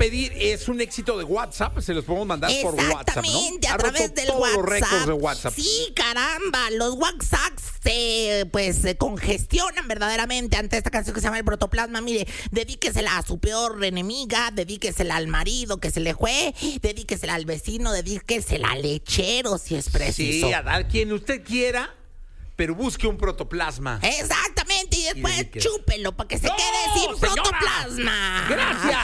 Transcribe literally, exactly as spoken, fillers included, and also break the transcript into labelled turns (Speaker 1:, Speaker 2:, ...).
Speaker 1: pedir, es un éxito de WhatsApp, se los podemos mandar por WhatsApp, ¿no?
Speaker 2: Exactamente, a
Speaker 1: Ha
Speaker 2: través
Speaker 1: roto
Speaker 2: del
Speaker 1: todos
Speaker 2: WhatsApp.
Speaker 1: los récords de WhatsApp.
Speaker 2: Sí, caramba, los WhatsApp se, pues, se congestionan verdaderamente ante esta canción que se llama El Protoplasma. Mire, dedíquesela a su peor enemiga, dedíquesela al marido que se le fue, dedíquesela al vecino, dedíquesela al lechero si es preciso.
Speaker 1: Sí, a dar quien usted quiera, pero busque un protoplasma.
Speaker 2: Exactamente, y después
Speaker 1: dedique.
Speaker 2: chúpelo para que se
Speaker 1: ¡No,
Speaker 2: quede sin
Speaker 1: señora!
Speaker 2: protoplasma.
Speaker 1: ¡Gracias!